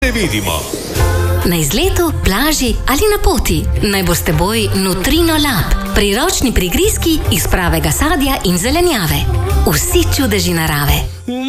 se vidimo. Na izletu, plaži ali na poti. Naj bo s teboj Nutrino Lab. Priročni prigrizki iz pravega sadja in zelenjave. Vsi čudeži narave.